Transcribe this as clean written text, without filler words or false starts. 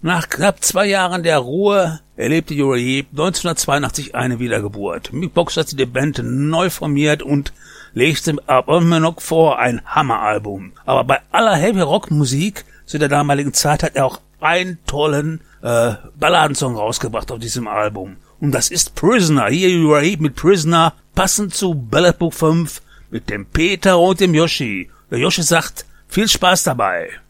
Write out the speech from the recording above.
Nach knapp 2 Jahren der Ruhe erlebte Uriah Heep 1982 eine Wiedergeburt. Mick Box hat die Band neu formiert und legte Abominok vor, ein Hammeralbum. Aber bei aller Heavy-Rock-Musik zu der damaligen Zeit hat er auch einen tollen Balladensong rausgebracht auf diesem Album. Und das ist Prisoner. Hier Uriah Heep mit Prisoner, passend zu Ballad Book 5 mit dem Peter und dem Yoshi. Der Yoshi sagt, viel Spaß dabei.